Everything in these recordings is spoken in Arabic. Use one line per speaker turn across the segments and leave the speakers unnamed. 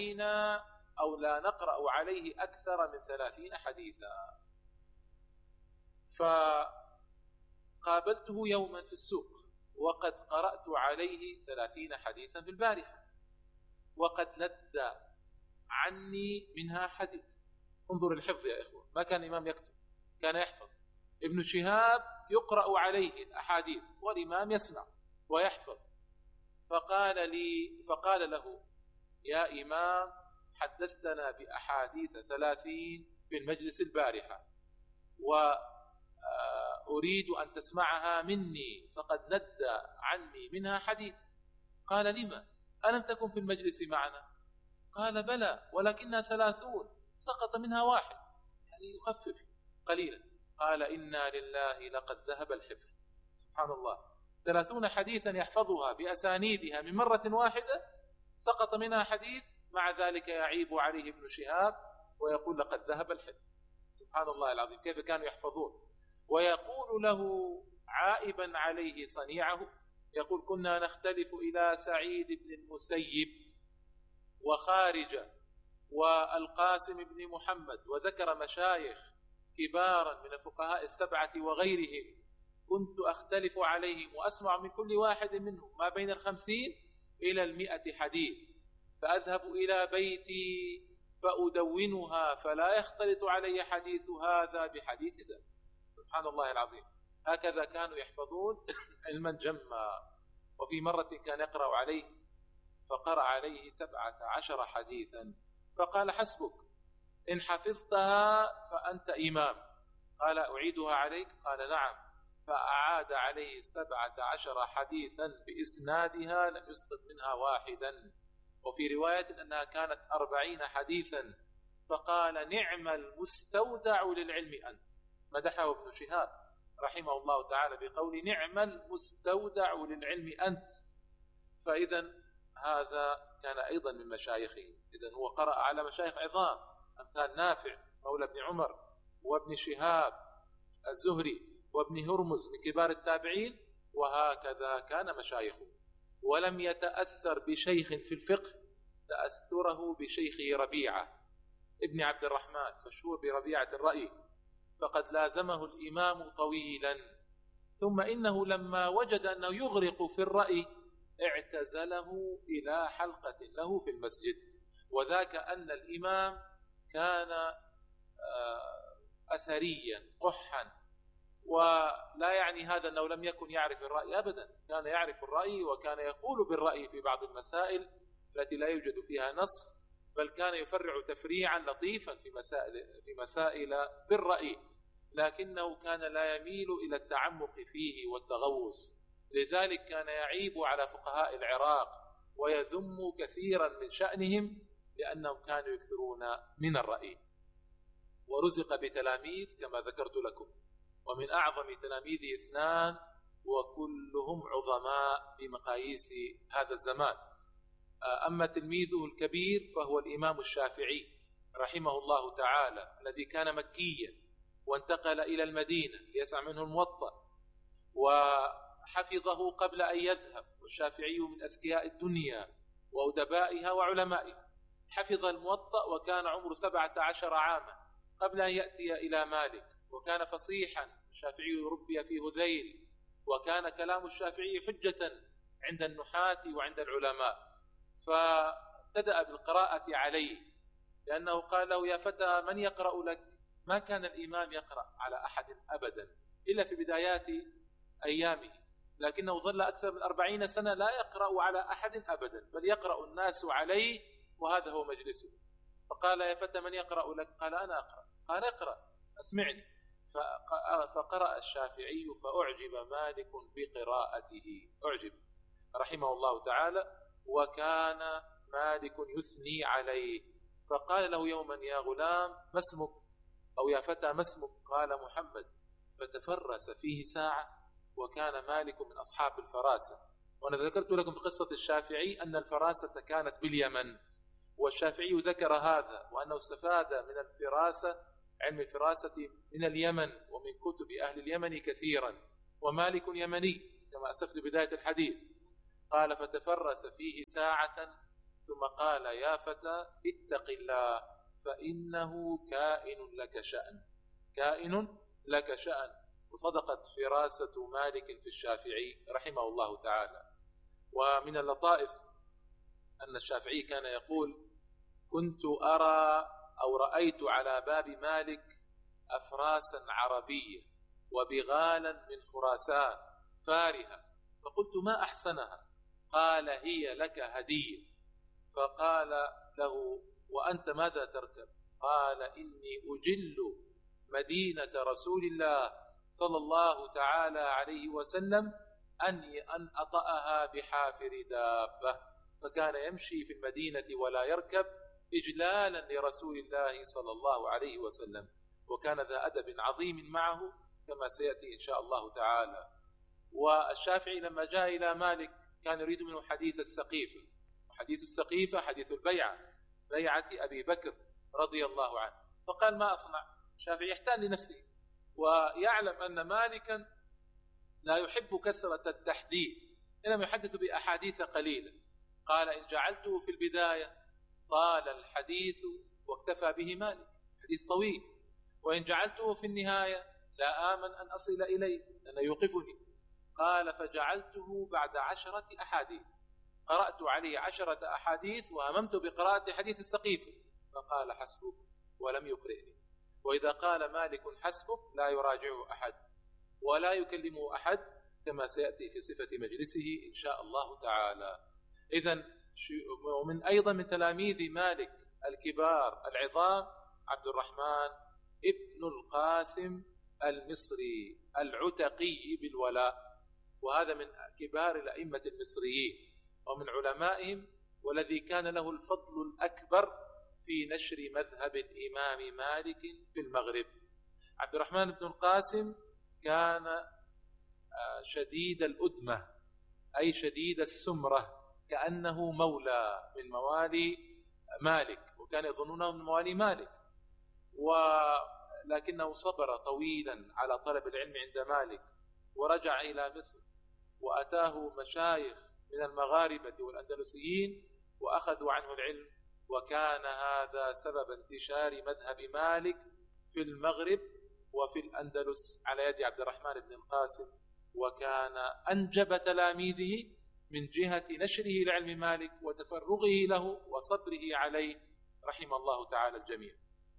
أو لا نقرأ عليه أكثر من 30 حديثا. فقابلته يوما في السوق وقد قرأت عليه 30 حديثا في البارحة، وقد ندى عني منها حديث. انظر الحفظ يا إخوة، ما كان الإمام يكتب، كان يحفظ. ابن شهاب يقرأ عليه الأحاديث والإمام يسمع ويحفظ. فقال له: يا إمام، حدثتنا بأحاديث 30 في المجلس البارحة، وأريد أن تسمعها مني، فقد ندى عني منها حديث. قال: لما؟ ألم تكن في المجلس معنا؟ قال: بلى، ولكنها 30 سقط منها واحد، يعني يخفف قليلا. قال: إنا لله لقد ذهب الحفظ. سبحان الله، 30 حديثا يحفظها بأسانيدها من مرة واحدة، سقط منها حديث، مع ذلك يعيب عليه ابن شهاب ويقول: لقد ذهب الحفظ. سبحان الله العظيم، كيف كانوا يحفظون. ويقول له عائبا عليه صنيعه، يقول: كنا نختلف إلى سعيد بن المسيب وخارجة والقاسم بن محمد، وذكر مشايخ كبارا من الفقهاء السبعة وغيرهم، كنت أختلف عليهم وأسمع من كل واحد منهم ما بين 50 إلى 100 حديث، فأذهب إلى بيتي فأدونها فلا يختلط علي حديث هذا بحديث ذا. سبحان الله العظيم، هكذا كانوا يحفظون علما جما. وفي مرة كان يقرأ عليه فقرأ عليه 17 حديثا، فقال: حسبك، إن حفظتها فأنت إمام. قال: أعيدها عليك؟ قال: نعم. فأعاد عليه 17 حديثا بإسنادها، لم يسقط منها واحدا. وفي رواية أنها كانت 40 حديثا. فقال: نعم المستودع للعلم أنت. مدحه ابن شهاب رحمه الله تعالى بقول: نعم المستودع للعلم أنت. فإذا هذا كان أيضا من مشايخه. إذن هو قرأ على مشايخ عظام أمثال نافع مولى ابن عمر، وابن شهاب الزهري، وابن هرمز من كبار التابعين، وهكذا كان مشايخه. ولم يتأثر بشيخ في الفقه تأثره بشيخه ربيعة ابن عبد الرحمن، مشهور بربيعة الرأي، فقد لازمه الإمام طويلا. ثم إنه لما وجد أنه يغرق في الرأي اعتزله إلى حلقة له في المسجد. وذاك أن الإمام كان أثريا قحا، ولا يعني هذا أنه لم يكن يعرف الرأي أبدا، كان يعرف الرأي وكان يقول بالرأي في بعض المسائل التي لا يوجد فيها نص، بل كان يفرع تفريعا لطيفا في مسائل بالرأي، لكنه كان لا يميل إلى التعمق فيه والتغوص. لذلك كان يعيب على فقهاء العراق ويذم كثيرا من شأنهم لأنهم كانوا يكثرون من الرأي. ورزق بتلاميذ كما ذكرت لكم، ومن أعظم تلاميذه 2 وكلهم عظماء بمقاييس هذا الزمان. أما تلميذه الكبير فهو الإمام الشافعي رحمه الله تعالى، الذي كان مكيا وانتقل إلى المدينة ليسمع منه الموطأ، وحفظه قبل أن يذهب. والشافعي من أذكياء الدنيا وأدبائها وعلمائها، حفظ الموطأ وكان عمره 17 عاما قبل أن يأتي إلى مالك، وكان فصيحا. الشافعي ربي في هذيل، وكان كلام الشافعي حجة عند النحاة وعند العلماء. فابتدأ بالقراءة عليه، لأنه قال له: يا فتى، من يقرأ لك؟ ما كان الإمام يقرأ على أحد أبدا إلا في بدايات أيامه، لكنه ظل أكثر من 40 سنة لا يقرأ على أحد أبدا، بل يقرأ الناس عليه وهذا هو مجلسه. فقال: يا فتى، من يقرأ لك؟ قال: أنا أقرأ. قال: اقرأ، أسمعني. فقرأ الشافعي فأعجب مالك بقراءته، أعجب رحمه الله تعالى. وكان مالك يثني عليه، فقال له يوما: يا غلام، ما اسمك؟ أو يا فتى، ما اسمك؟ قال: محمد. فتفرس فيه ساعة. وكان مالك من أصحاب الفراسة. وأنا ذكرت لكم بقصة الشافعي أن الفراسة كانت باليمن، والشافعي ذكر هذا، وأنه استفاد من الفراسة، علم الفراسة، من اليمن ومن كتب أهل اليمن كثيرا، ومالك يمني كما أسفت بداية الحديث. قال: فتفرس فيه ساعة ثم قال: يا فتى اتق الله فإنه كائن لك شأن، كائن لك شأن. وصدقت فراسة مالك في الشافعي رحمه الله تعالى. ومن اللطائف أن الشافعي كان يقول: كنت أرى أو رأيت على باب مالك أفراسا عربية وبغالا من خراسان فارهة، فقلت: ما أحسنها؟ قال: هي لك هدية. فقال له: وأنت ماذا تركب؟ قال: إني أجل مدينة رسول الله صلى الله تعالى عليه وسلم أن أطأها بحافر دابة. فكان يمشي في المدينة ولا يركب إجلالا لرسول الله صلى الله عليه وسلم، وكان ذا أدب عظيم معه كما سيأتي إن شاء الله تعالى. والشافعي لما جاء إلى مالك كان يريد منه حديث السقيفة، وحديث السقيفة حديث البيعة، بيعة أبي بكر رضي الله عنه. فقال: ما أصنع؟ الشافعي يحتال لنفسه ويعلم أن مالكا لا يحب كثرة التحديث، إنما يحدث بأحاديث قليلة. قال: إن جعلته في البداية طال الحديث واكتفى به مالك، حديث طويل، وإن جعلته في النهاية لا آمن أن أصل إليه لأنه يوقفني. قال: فجعلته بعد 10 أحاديث، قرأت عليه 10 أحاديث وهممت بقراءة حديث السقيفة، فقال: حسبك، ولم يقرئني. وإذا قال مالك حسبك لا يراجعه أحد ولا يكلمه أحد، كما سيأتي في صفة مجلسه إن شاء الله تعالى. إذن ومن أيضا من تلاميذ مالك الكبار العظام عبد الرحمن ابن القاسم المصري العتقي بالولاء، وهذا من كبار الأئمة المصريين ومن علمائهم، والذي كان له الفضل الأكبر في نشر مذهب الإمام مالك في المغرب. عبد الرحمن بن القاسم كان شديد الأدمة، أي شديد السمرة، كأنه مولى من موالي مالك، وكان يظنونه من موالي مالك، ولكنه صبر طويلا على طلب العلم عند مالك، ورجع إلى مصر وأتاه مشايخ من المغاربة والأندلسيين وأخذوا عنه العلم، وكان هذا سبب انتشار مذهب مالك في المغرب وفي الأندلس على يد عبد الرحمن بن القاسم، وكان أنجب تلاميذه من جهة نشره لعلم مالك وتفرغه له وصبره عليه رحم الله تعالى الجميع.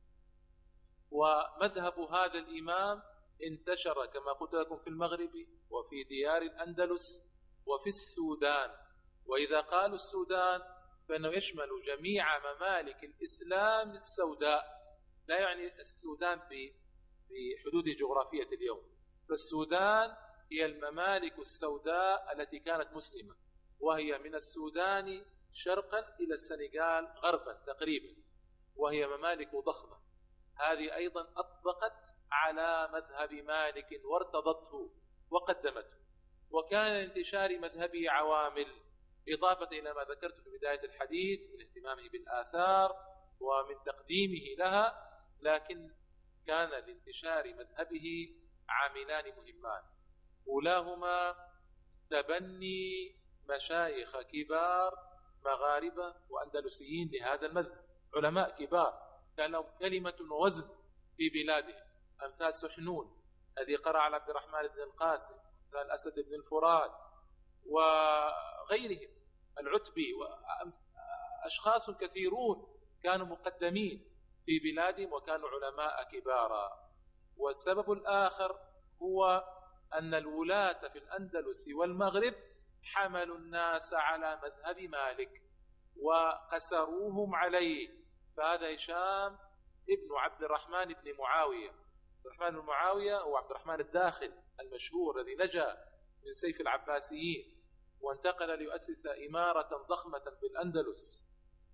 ومذهب هذا الإمام انتشر كما قلت لكم في المغرب وفي ديار الأندلس وفي السودان. وإذا قالوا السودان فإنه يشمل جميع ممالك الإسلام السوداء، لا يعني السودان بحدود جغرافية اليوم، فالسودان هي الممالك السوداء التي كانت مسلمة، وهي من السودان شرقا إلى السنغال غربا تقريبا، وهي ممالك ضخمة. هذه أيضا أطبقت على مذهب مالك وارتضته وقدمته، وكان انتشار مذهبه عوامل، إضافة إلى ما ذكرت في بداية الحديث من اهتمامه بالآثار ومن تقديمه لها، لكن كان لانتشار مذهبه عاملان مهمان، أولاهما تبني مشايخ كبار مغاربة وأندلسيين لهذا المذهب، علماء كبار كان لهم كلمة وزن في بلادهم، أمثال سحنون الذي قرأ على عبد الرحمن بن القاسم، أمثال أسد بن الفرات وغيرهم، العتبي، وأشخاص كثيرون كانوا مقدمين في بلادهم وكانوا علماء كبارا. والسبب الآخر هو أن الولاة في الأندلس والمغرب حملوا الناس على مذهب مالك وقسروهم عليه. فهذا هشام ابن عبد الرحمن بن معاوية، عبد الرحمن بن معاوية هو عبد الرحمن الداخل المشهور الذي نجا من سيف العباسيين وانتقل ليؤسس إمارة ضخمة بالأندلس،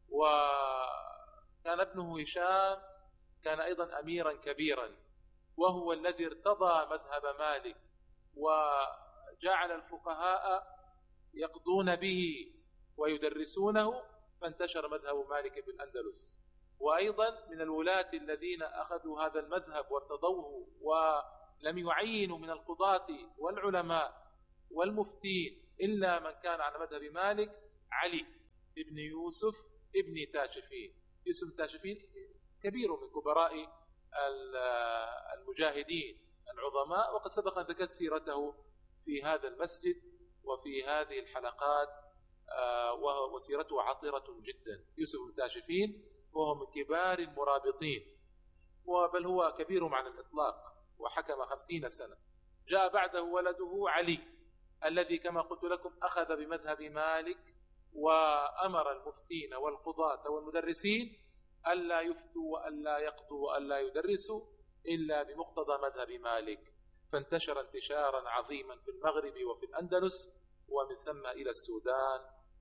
وكان ابنه هشام كان أيضا أميرا كبيرا، وهو الذي ارتضى مذهب مالك وجعل الفقهاء يقضون به ويدرسونه، فانتشر مذهب مالك بالأندلس. وأيضا من الولاة الذين أخذوا هذا المذهب وارتضوه ولم يعينوا من القضاة والعلماء والمفتين إلا من كان على مذهب مالك علي ابن يوسف ابن تاشفين. يوسف التاشفين كبير من كبراء المجاهدين العظماء، وقد سبق أن ذكرت سيرته في هذا المسجد وفي هذه الحلقات، وسيرته عطرة جدا. يوسف التاشفين وهو من كبار المرابطين، وبل هو كبيرهم على الإطلاق، وحكم 50 سنة. جاء بعده ولده علي الذي كما قلت لكم أخذ بمذهب مالك، وأمر المفتين والقضاة والمدرسين ألا يفتوا وألا يقضوا وألا يدرسوا إلا بمقتضى مذهب مالك، فانتشر انتشارا عظيما في المغرب وفي الأندلس، ومن ثم إلى السودان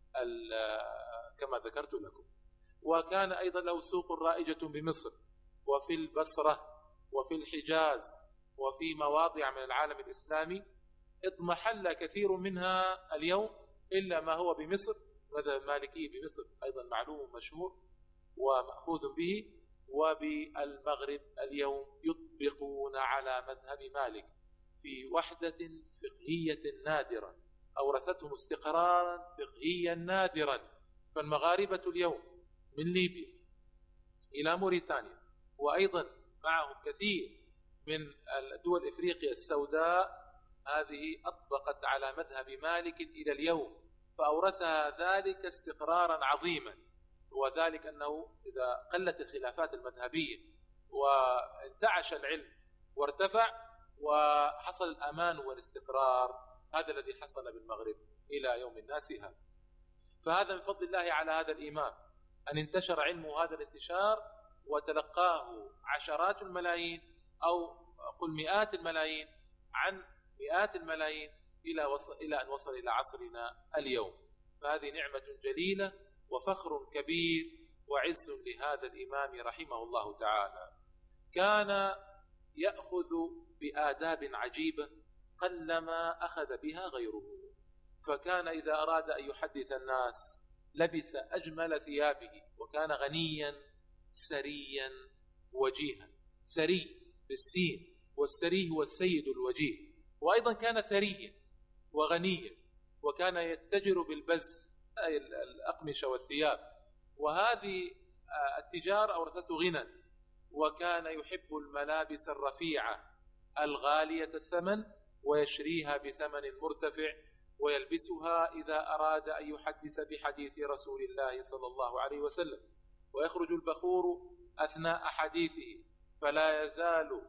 كما ذكرت لكم. وكان أيضا له سوق رائجة بمصر وفي البصرة وفي الحجاز وفي مواضع من العالم الإسلامي اضمحل كثير منها اليوم إلا ما هو بمصر. مذهب المالكي بمصر أيضا معلوم مشهور ومأخوذ به، وبالمغرب اليوم يطبقون على مذهب مالك في وحدة فقهية نادرة أورثتهم استقرارا فقهيا نادرا. فالمغاربة اليوم من ليبيا إلى موريتانيا، وأيضا معهم كثير من الدول إفريقيا السوداء، هذه أطبقت على مذهب مالك إلى اليوم، فأورثها ذلك استقرارا عظيما. وذلك أنه إذا قلت الخلافات المذهبية وانتعش العلم وارتفع وحصل الأمان والاستقرار، هذا الذي حصل بالمغرب إلى يوم الناس هذا. فهذا من فضل الله على هذا الإمام أن انتشر علمه هذا الانتشار، وتلقاه عشرات الملايين أو قل مئات الملايين عن مئات الملايين إلى أن وصل إلى عصرنا اليوم. فهذه نعمة جليلة وفخر كبير وعز لهذا الإمام رحمه الله تعالى. كان يأخذ بآداب عجيبة قلما أخذ بها غيره، فكان إذا أراد أن يحدث الناس لبس أجمل ثيابه، وكان غنيا سريا وجيها. سري بالسين، والسري هو السيد الوجيه. وأيضا كان ثريا وغنيا، وكان يتجر بالبز أي الأقمشة والثياب، وهذه التجارة أورثته غنى. وكان يحب الملابس الرفيعة الغالية الثمن، ويشريها بثمن مرتفع، ويلبسها إذا أراد أن يحدث بحديث رسول الله صلى الله عليه وسلم. ويخرج البخور أثناء حديثه فلا يزال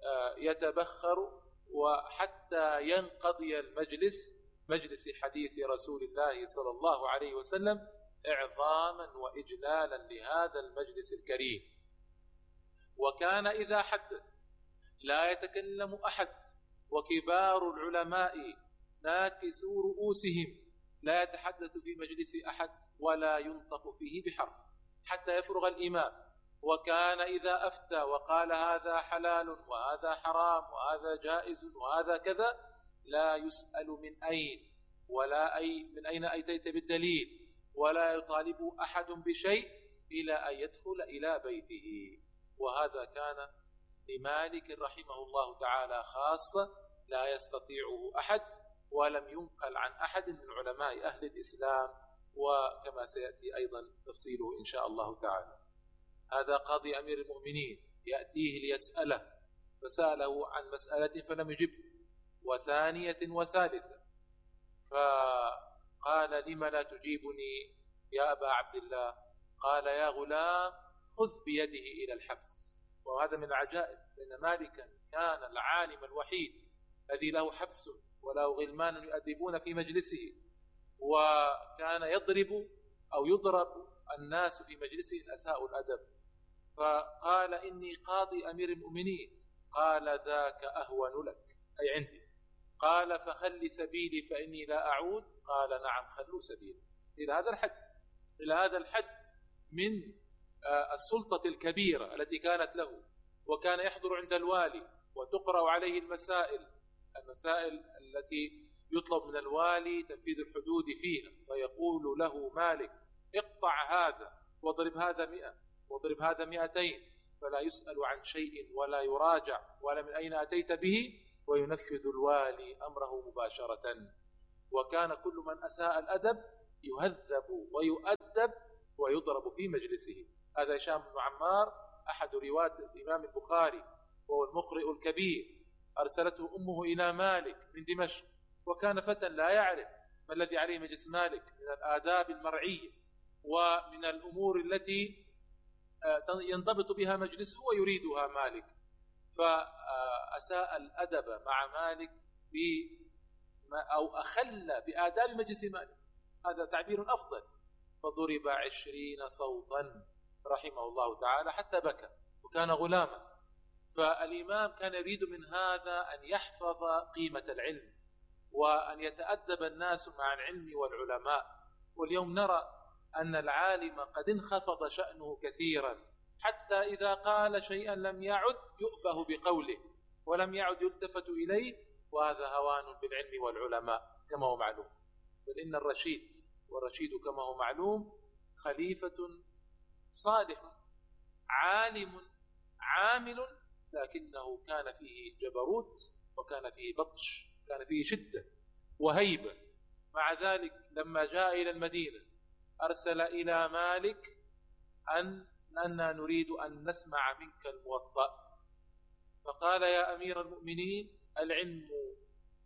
يتبخر وحتى ينقضي المجلس، مجلس حديث رسول الله صلى الله عليه وسلم، إعظاما وإجلالا لهذا المجلس الكريم. وكان إذا حدث لا يتكلم أحد، وكبار العلماء ناكسوا رؤوسهم لا يتحدث في مجلس أحد ولا ينطق فيه بحرف حتى يفرغ الإمام. وكان إذا أفتى وقال هذا حلال وهذا حرام وهذا جائز وهذا كذا لا يسأل من أين ولا من أين أتيت بالدليل، ولا يطالب أحد بشيء إلى أن يدخل إلى بيته. وهذا كان لمالك رحمه الله تعالى خاصة لا يستطيعه أحد، ولم ينقل عن أحد من علماء أهل الإسلام، وكما سيأتي أيضا تفصيله إن شاء الله تعالى. هذا قاضي أمير المؤمنين يأتيه ليسأله، فسأله عن مسألة فلم يجبه، وثانية وثالثة، فقال لم لا تجيبني يا أبا عبد الله؟ قال يا غلام خذ بيده إلى الحبس. وهذا من العجائب، لأن مالكا كان العالم الوحيد الذي له حبس وله غلمان يؤدبون في مجلسه، وكان يضرب أو يضرب الناس في مجلسه أساءوا الأدب. فقال إني قاضي أمير المؤمنين. قال ذاك أهون لك أي عندي. قال فخلي سبيلي فإني لا أعود. قال نعم خلوا سبيلي. إلى هذا الحد، إلى هذا الحد من السلطة الكبيرة التي كانت له. وكان يحضر عند الوالي وتقرأ عليه المسائل التي يطلب من الوالي تنفيذ الحدود فيها، فيقول له مالك اقطع هذا واضرب هذا 100 واضرب هذا 200، فلا يسأل عن شيء ولا يراجع ولا من أين أتيت به، وينفذ الوالي أمره مباشرة. وكان كل من أساء الأدب يهذب ويؤدب يؤدب ويضرب في مجلسه. هذا هشام بن عمار أحد رواة الإمام البخاري، وهو المقرئ الكبير. أرسلته أمه إلى مالك من دمشق، وكان فتى لا يعرف ما الذي عليه مجلس مالك من الآداب المرعية ومن الأمور التي ينضبط بها مجلسه ويريدها مالك، فأساء الأدب مع مالك أو أخل بآداب مجلس مالك، هذا تعبير أفضل، فضرب 20 صوتا رحمه الله تعالى حتى بكى، وكان غلاما. فالإمام كان يريد من هذا أن يحفظ قيمة العلم، وأن يتأدب الناس مع العلم والعلماء. واليوم نرى أن العالم قد انخفض شأنه كثيرا، حتى إذا قال شيئا لم يعد يؤبه بقوله ولم يعد يلتفت إليه، وهذا هوان بالعلم والعلماء كما هو معلوم. بل إن الرشيد، والرشيد كما هو معلوم خليفة صالح عالم عامل، لكنه كان فيه جبروت، وكان فيه بطش، كان فيه شدة وهيبة. مع ذلك لما جاء إلى المدينة أرسل إلى مالك أننا نريد أن نسمع منك الموطأ، فقال: يا أمير المؤمنين، العلم